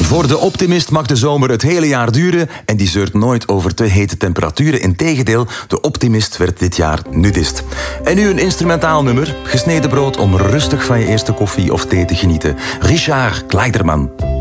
Voor de optimist mag de zomer het hele jaar duren en die zeurt nooit over te hete temperaturen. Integendeel, de optimist werd dit jaar nudist. En nu een instrumentaal nummer, gesneden brood om rustig van je eerste koffie of thee te genieten. Richard Kleiderman.